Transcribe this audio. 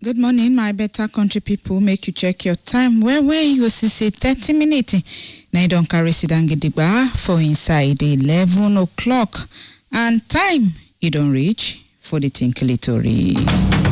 Good morning, my better country people. Make you check your time. Where you go see 30 minutes. Now you don't carry Sidangidigba for inside 11 o'clock. And time you don't reach for the Tinkly Tori.